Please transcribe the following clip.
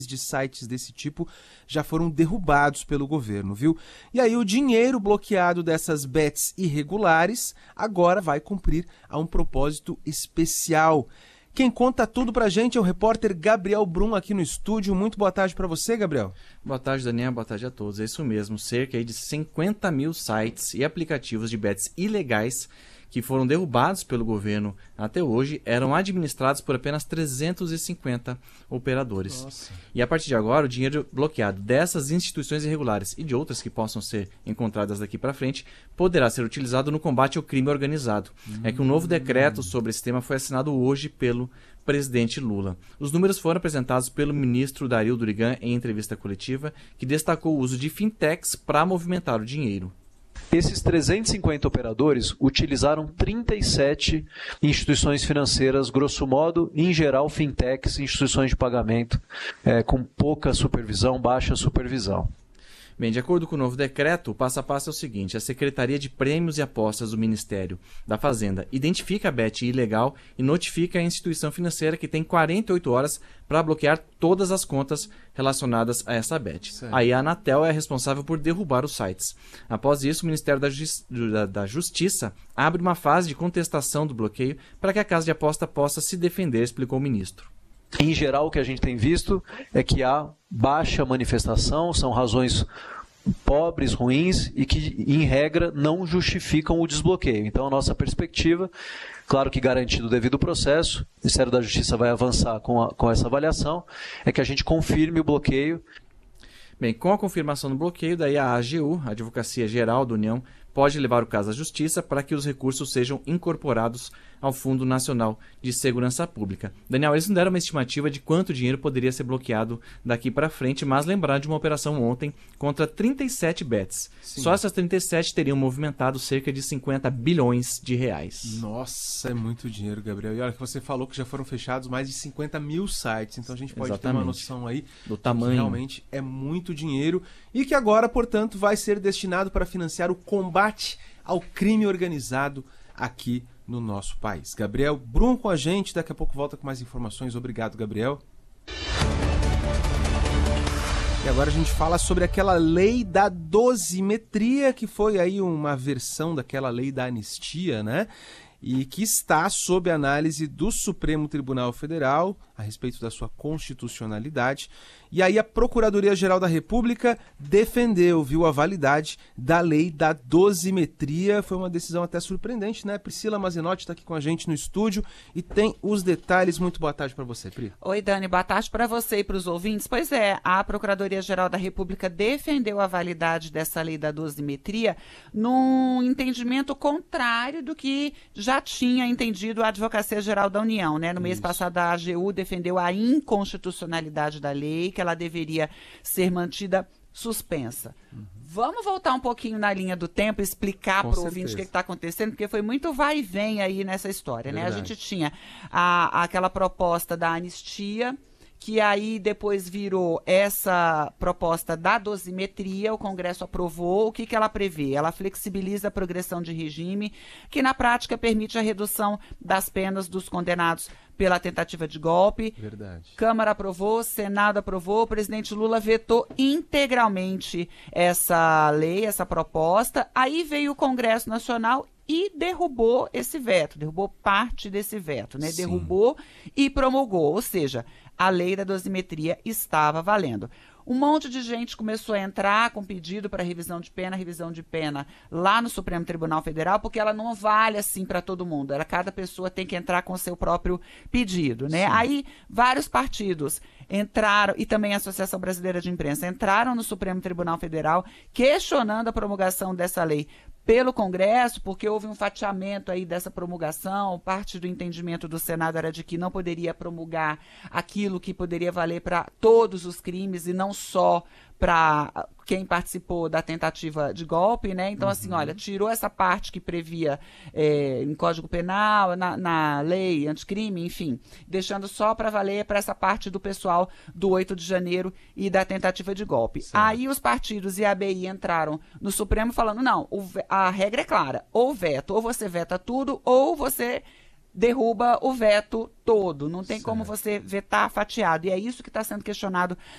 de sites desse tipo já foram derrubados pelo governo, viu? E aí o dinheiro bloqueado dessas bets irregulares agora vai cumprir a um propósito especial. Quem conta tudo pra gente é o repórter Gabriel Brum aqui no estúdio. Muito boa tarde pra você, Gabriel. Boa tarde, Daniel. Boa tarde a todos. É isso mesmo, cerca de 50 mil sites e aplicativos de bets ilegais que foram derrubados pelo governo até hoje, eram administrados por apenas 350 operadores. Nossa. E a partir de agora, o dinheiro bloqueado dessas instituições irregulares e de outras que possam ser encontradas daqui para frente, poderá ser utilizado no combate ao crime organizado. É que um novo decreto sobre esse tema foi assinado hoje pelo presidente Lula. Os números foram apresentados pelo ministro Dario Durigan em entrevista coletiva, que destacou o uso de fintechs para movimentar o dinheiro. Esses 350 operadores utilizaram 37 instituições financeiras, grosso modo, em geral fintechs, instituições de pagamento, com pouca supervisão, baixa supervisão. Bem, de acordo com o novo decreto, o passo a passo é o seguinte: a Secretaria de Prêmios e Apostas do Ministério da Fazenda identifica a bet ilegal e notifica a instituição financeira, que tem 48 horas para bloquear todas as contas relacionadas a essa bet. Certo. Aí a Anatel é responsável por derrubar os sites. Após isso, o Ministério da Justiça abre uma fase de contestação do bloqueio para que a casa de aposta possa se defender, explicou o ministro. Em geral, o que a gente tem visto é que há baixa manifestação, são razões pobres, ruins e que, em regra, não justificam o desbloqueio. Então, a nossa perspectiva, claro que garantido o devido processo, o Ministério da Justiça vai avançar com essa avaliação, é que a gente confirme o bloqueio. Bem, com a confirmação do bloqueio, daí a AGU, a Advocacia Geral da União, pode levar o caso à Justiça para que os recursos sejam incorporados ao Fundo Nacional de Segurança Pública. Daniel, eles não deram uma estimativa de quanto dinheiro poderia ser bloqueado daqui para frente, mas lembraram de uma operação ontem contra 37 bets. Sim. Só essas 37 teriam movimentado cerca de 50 bilhões de reais. Nossa, é muito dinheiro, Gabriel. E olha que você falou que já foram fechados mais de 50 mil sites, então a gente pode ter uma noção aí do tamanho. Que realmente é muito dinheiro e que agora, portanto, vai ser destinado para financiar o combate ao crime organizado aqui no nosso país. Gabriel Brum com a gente, daqui a pouco volta com mais informações. Obrigado, Gabriel. E agora a gente fala sobre aquela lei da dosimetria, que foi aí uma versão daquela lei da anistia, né? E que está sob análise do Supremo Tribunal Federal a respeito da sua constitucionalidade. E aí a Procuradoria-Geral da República defendeu, viu, a validade da lei da dosimetria. Foi uma decisão até surpreendente, né? Priscila Mazinotti está aqui com a gente no estúdio e tem os detalhes. Muito boa tarde para você, Pri. Oi, Dani, boa tarde para você e para os ouvintes. Pois é, a Procuradoria-Geral da República defendeu a validade dessa lei da dosimetria num entendimento contrário do que já tinha entendido a Advocacia Geral da União, né? No mês passado, a AGU defendeu a inconstitucionalidade da lei, que ela deveria ser mantida suspensa. Vamos voltar um pouquinho na linha do tempo e explicar para o ouvinte o que está acontecendo, porque foi muito vai e vem aí nessa história, né? A gente tinha aquela proposta da anistia, que aí depois virou essa proposta da dosimetria, o Congresso aprovou. O que ela prevê? Ela flexibiliza a progressão de regime, que na prática permite a redução das penas dos condenados pela tentativa de golpe. Verdade. Câmara aprovou, Senado aprovou, o presidente Lula vetou integralmente essa lei, essa proposta. Aí veio o Congresso Nacional e derrubou esse veto, derrubou parte desse veto, né? Sim. Derrubou e promulgou, ou seja, a lei da dosimetria estava valendo. Um monte de gente começou a entrar com pedido para revisão de pena lá no Supremo Tribunal Federal, porque ela não vale assim para todo mundo. Cada pessoa tem que entrar com o seu próprio pedido, né? Sim. Aí vários partidos entraram, e também a Associação Brasileira de Imprensa, entraram no Supremo Tribunal Federal questionando a promulgação dessa lei pelo Congresso, porque houve um fatiamento aí dessa promulgação. Parte do entendimento do Senado era de que não poderia promulgar aquilo que poderia valer para todos os crimes e não só para quem participou da tentativa de golpe, né? Então, assim, olha, tirou essa parte que previa em Código Penal, na lei anticrime, enfim, deixando só para valer para essa parte do pessoal do 8 de janeiro e da tentativa de golpe. Certo. Aí os partidos e a ABI entraram no Supremo falando, não, a regra é clara, ou veto, ou você veta tudo, ou você derruba o veto todo. Não tem como você vetar fatiado. E é isso que está sendo questionado